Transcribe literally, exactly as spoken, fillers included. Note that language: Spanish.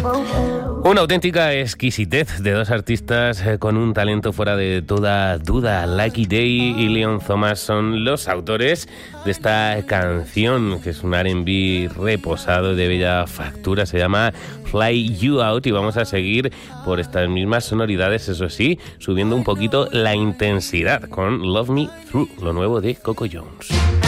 Una auténtica exquisitez de dos artistas con un talento fuera de toda duda. Lucky Day y Leon Thomas son los autores de esta canción, que es un R and B reposado de bella factura. Se llama Fly You Out y vamos a seguir por estas mismas sonoridades, eso sí, subiendo un poquito la intensidad con Love Me Through, lo nuevo de Coco Jones.